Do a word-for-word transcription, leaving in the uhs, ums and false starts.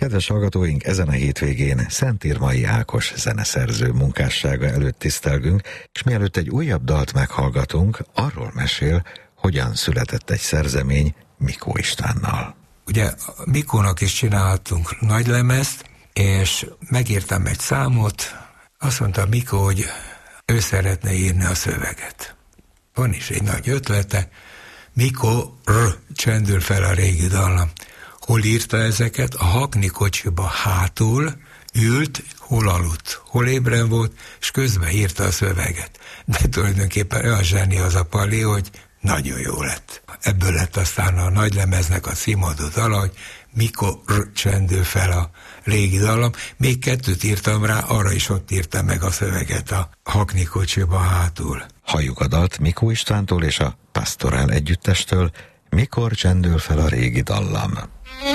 Kedves hallgatóink, ezen a hétvégén Szentírmai Ákos zeneszerző munkássága előtt tisztelgünk, és mielőtt egy újabb dalt meghallgatunk, arról mesél, hogyan született egy szerzemény Mikó Istvánnal. Ugye Mikónak is csináltunk nagy lemezt, és megírtam egy számot, azt mondta Mikó, hogy ő szeretne írni a szöveget. Van is egy nagy ötlete, Mikó r, csendül fel a régi dallam. Hol írta ezeket? A Hackney kocsiba hátul ült, hol aludt, hol ébren volt, és közben írta a szöveget. De tulajdonképpen olyan zseni az a Pali, hogy nagyon jó lett. Ebből lett aztán a nagylemeznek a címadó dala, hogy Mikó r, csendül fel a régi dallam. Még kettőt írtam rá, arra is ott írtam meg a szöveget a Hackney kocsiba hátul. Halljuk a dalt Mikó Istvántól és a Pastorál együttestől, Mikor csendül fel a régi dallam.